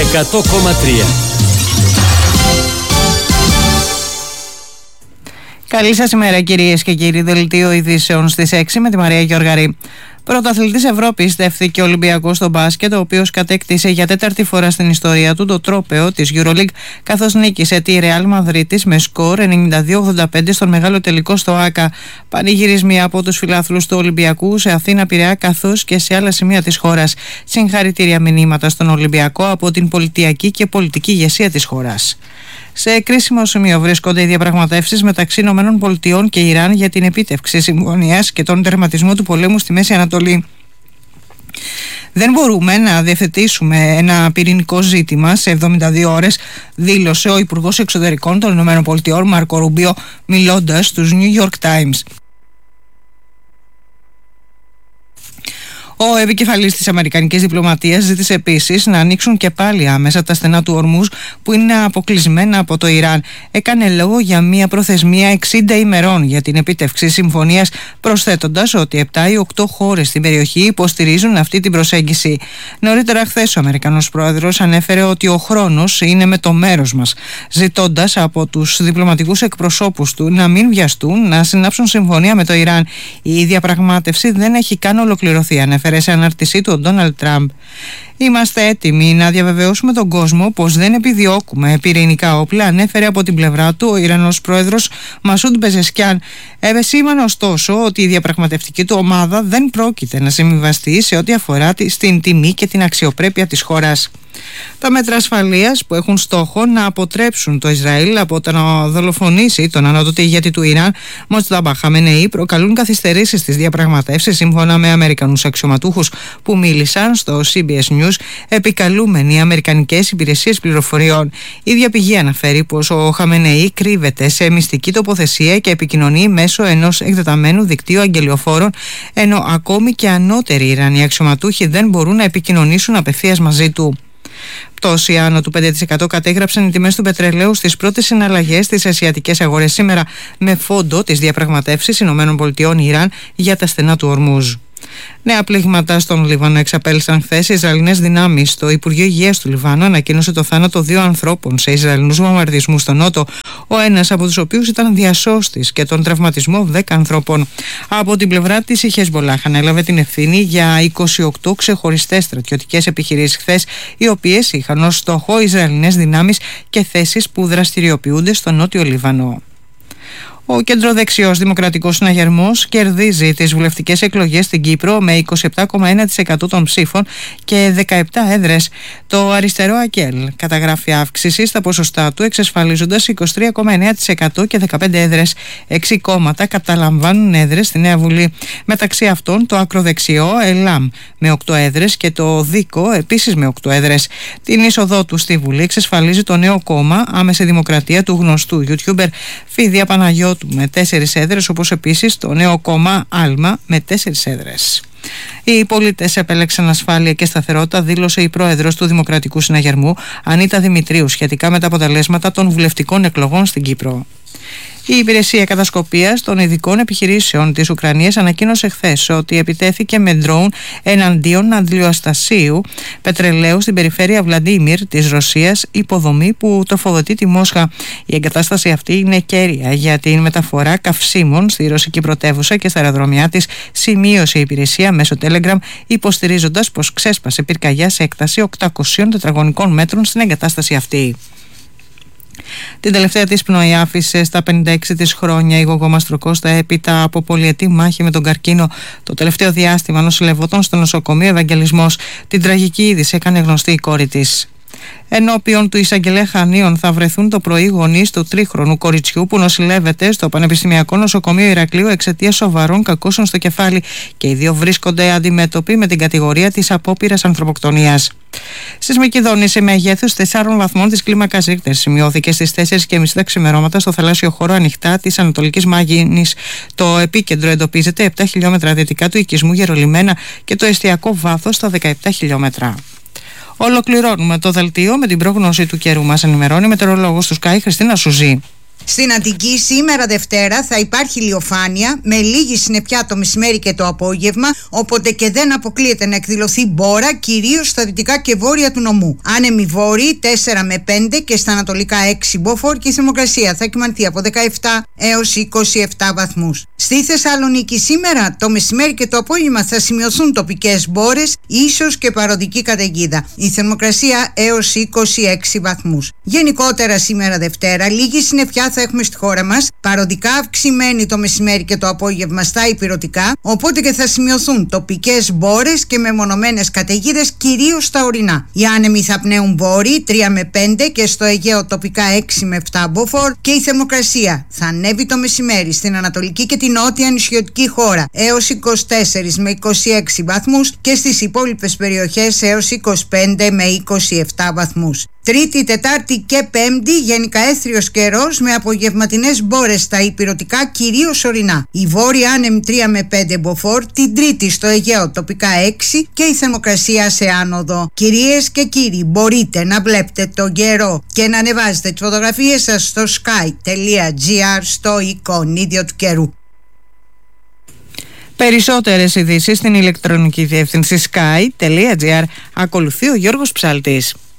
100,3. Καλή σας ημέρα κυρίες και κύριοι. Δελτίο ειδήσεων στις 6 με τη Μαρία Γιοργαρή. Πρωταθλητής Ευρώπης στέφθηκε ο Ολυμπιακός στο μπάσκετ, ο οποίος κατέκτησε για τέταρτη φορά στην ιστορία του το τρόπαιο της EuroLeague, καθώς νίκησε τη Real Μαδρίτης με σκορ 92-85 στον μεγάλο τελικό στο ΆΚΑ. Πανηγυρισμοί από τους φιλάθλους του Ολυμπιακού σε Αθήνα, Πειραιά καθώς και σε άλλα σημεία της χώρας. Συγχαρητήρια μηνύματα στον Ολυμπιακό από την πολιτιακή και πολιτική ηγεσία της χώρας. Σε κρίσιμο σημείο βρίσκονται οι διαπραγματεύσεις μεταξύ ΗΠΑ και Ιράν για την επίτευξη συμφωνίας και τον τερματισμό του πολέμου στη Μέση Ανατολή. Δεν μπορούμε να διευθετήσουμε ένα πυρηνικό ζήτημα σε 72 ώρες, δήλωσε ο Υπουργός Εξωτερικών των ΗΠΑ Μάρκο Ρούμπιο, μιλώντας στους New York Times. Ο επικεφαλής της Αμερικανικής διπλωματίας ζήτησε επίσης να ανοίξουν και πάλι άμεσα τα στενά του Ορμούζ που είναι αποκλεισμένα από το Ιράν. Έκανε λόγο για μια προθεσμία 60 ημερών για την επίτευξη συμφωνίας, προσθέτοντας ότι 7 ή 8 χώρες στην περιοχή υποστηρίζουν αυτή την προσέγγιση. Νωρίτερα χθες ο Αμερικανός πρόεδρος ανέφερε ότι ο χρόνος είναι με το μέρος μας, ζητώντας από τους διπλωματικούς εκπροσώπους του να μην βιαστούν να συνάψουν συμφωνία με το Ιράν. Η διαπραγμάτευση δεν έχει καν ολοκληρωθεί, ανέφερε σε ανάρτησή του ο Ντόναλντ Τραμπ. Είμαστε έτοιμοι να διαβεβαιώσουμε τον κόσμο πως δεν επιδιώκουμε πυρηνικά όπλα, ανέφερε από την πλευρά του ο Ιρανός πρόεδρος Μασούντ Πεζεσκιάν. Επεσήμανε ωστόσο ότι η διαπραγματευτική του ομάδα δεν πρόκειται να συμβιβαστεί σε ό,τι αφορά στην τιμή και την αξιοπρέπεια της χώρας. Τα μέτρα ασφαλείας που έχουν στόχο να αποτρέψουν το Ισραήλ από το να δολοφονήσει τον ανώτατο ηγέτη του Ιράν, Μοτζτάμπα Χαμενεή, προκαλούν καθυστερήσεις στις διαπραγματεύσεις, σύμφωνα με Αμερικανούς αξιωματούχους που μίλησαν στο CBS News, επικαλούμενοι αμερικανικές υπηρεσίες πληροφοριών. Η ίδια πηγή αναφέρει πως ο Χαμενεή κρύβεται σε μυστική τοποθεσία και επικοινωνεί μέσω ενός εκτεταμένου δικτύου αγγελιοφόρων, ενώ ακόμη και ανώτεροι Ιρανοί αξιωματούχοι δεν μπορούν να επικοινωνήσουν απευθείας μαζί του. Πτώση άνω του 5% κατέγραψαν οι τιμές του πετρελαίου στις πρώτες συναλλαγές στις ασιατικές αγορές σήμερα, με φόντο τις διαπραγματεύσεις ΗΠΑ-Ιράν για τα στενά του Ορμούζ. Νέα πλήγματα στον Λίβανο εξαπέλυσαν χθες. Οι Ισραηλινές δυνάμεις. Το Υπουργείο Υγείας του Λιβάνου ανακοίνωσε το θάνατο 2 ανθρώπων σε Ισραηλινούς βομβαρδισμούς στο νότο, ο ένας από τους οποίους ήταν διασώστης, και τον τραυματισμό 10 ανθρώπων. Από την πλευρά της, η Χεσμολάχ ανέλαβε την ευθύνη για 28 ξεχωριστές στρατιωτικές επιχειρήσεις χθες, οι οποίες είχαν ως στόχο Ισραηλινές δυνάμεις και θέσεις που δραστηριοποιούνται στο νότιο Λίβανο. Ο κεντροδεξιός Δημοκρατικός Συναγερμός κερδίζει τις βουλευτικές εκλογές στην Κύπρο με 27,1% των ψήφων και 17 έδρες. Το αριστερό ΑΚΕΛ καταγράφει αύξηση στα ποσοστά του, εξασφαλίζοντας 23,9% και 15 έδρες. 6 κόμματα καταλαμβάνουν έδρες στη Νέα Βουλή. Μεταξύ αυτών το ακροδεξιό ΕΛΑΜ με 8 έδρες και το ΔΙΚΟ επίσης με 8 έδρες. Την είσοδό του στη Βουλή εξασφαλίζει το νέο κόμμα Άμεση Δημοκρατία του γνωστού YouTuber Φίδια Παναγιώτου με 4 έδρες, όπως επίσης το νέο κόμμα Άλμα με 4 έδρες. Οι πολίτες επέλεξαν ασφάλεια και σταθερότητα, δήλωσε η πρόεδρος του Δημοκρατικού Συναγερμού Ανίτα Δημητρίου σχετικά με τα αποτελέσματα των βουλευτικών εκλογών στην Κύπρο. Η Υπηρεσία Κατασκοπίας των Ειδικών Επιχειρήσεων της Ουκρανίας ανακοίνωσε χθες ότι επιτέθηκε με ντρόουν εναντίον αντλιοαστασίου πετρελαίου στην περιφέρεια Βλαντίμιρ της Ρωσίας, υποδομή που τροφοδοτεί τη Μόσχα. Η εγκατάσταση αυτή είναι κέρια για την μεταφορά καυσίμων στη ρωσική πρωτεύουσα και στα αεροδρόμια της, σημείωσε η υπηρεσία μέσω Telegram, υποστηρίζοντας πως ξέσπασε πυρκαγιά σε έκταση 800 τετραγωνικών μέτρων στην εγκατάσταση αυτή. Την τελευταία της πνοή άφησε στα 56 της χρόνια η Γογό Μαστροκώστα έπειτα από πολυετή μάχη με τον καρκίνο. Το τελευταίο διάστημα νοσηλευόταν στο νοσοκομείο Ευαγγελισμός. Την τραγική είδηση έκανε γνωστή η κόρη της. Ενώπιον του εισαγγελέα Χανίων θα βρεθούν το πρωί γονείς του τρίχρονου κοριτσιού που νοσηλεύεται στο Πανεπιστημιακό Νοσοκομείο Ηρακλείου εξαιτίας σοβαρών κακώσεων στο κεφάλι, και οι δύο βρίσκονται αντιμέτωποι με την κατηγορία της απόπειρας ανθρωποκτονίας. Σεισμική δόνηση μεγέθους 4 βαθμών της κλίμακας Ρίχτερ σημειώθηκε στις 4:30 τα ξημερώματα στο θαλάσσιο χώρο ανοιχτά της Ανατολικής Μάγινης. Το επίκεντρο εντοπίζεται 7 χιλιόμετρα δυτικά του οικισμού Γερολιμένα και το εστιακό βάθος στα 17 χιλιόμετρα. Ολοκληρώνουμε το δελτίο με την πρόγνωση του καιρού. Μας ενημερώνει η μετεωρολόγος του Sky Χριστίνα Σουζή. Στην Αττική σήμερα Δευτέρα θα υπάρχει ηλιοφάνεια με λίγη συννεφιά το μεσημέρι και το απόγευμα, οπότε και δεν αποκλείεται να εκδηλωθεί μπόρα, κυρίως στα δυτικά και βόρεια του νομού. Άνεμοι βόρειοι 4 με 5 και στα ανατολικά 6 μποφόρ και η θερμοκρασία θα κυμανθεί από 17 έως 27 βαθμούς. Στη Θεσσαλονίκη σήμερα το μεσημέρι και το απόγευμα θα σημειωθούν τοπικές μπόρες, ίσως και παροδική καταιγίδα. Η θερμοκρασία έως 26 βαθμούς. Γενικότερα σήμερα Δευτέρα λίγη συννεφιά θα έχουμε στη χώρα μας, παροδικά αυξημένη το μεσημέρι και το απόγευμα στα ηπειρωτικά, οπότε και θα σημειωθούν τοπικές μπόρες και μεμονωμένες καταιγίδες, κυρίως στα ορεινά. Οι άνεμοι θα πνέουν βόρειοι 3 με 5 και στο Αιγαίο τοπικά 6 με 7 μποφόρ και η θερμοκρασία θα ανέβει το μεσημέρι στην ανατολική και την νότια νησιωτική χώρα έως 24 με 26 βαθμούς και στις υπόλοιπες περιοχές έως 25 με 27 βαθμούς. Τρίτη, Τετάρτη και Πέμπτη γενικά έθριος καιρός με απογευματινές μπόρες στα ηπειρωτικά, κυρίως ορεινά. Η βόρεια άνεμη 3 με 5 μποφόρ, την Τρίτη στο Αιγαίο τοπικά 6 και η θερμοκρασία σε άνοδο. Κυρίες και κύριοι, μπορείτε να βλέπετε τον καιρό και να ανεβάζετε τις φωτογραφίες σας στο sky.gr στο εικονίδιο του καιρού. Περισσότερες ειδήσεις στην ηλεκτρονική διεύθυνση sky.gr. Ακολουθεί ο Γιώργος Ψάλτης.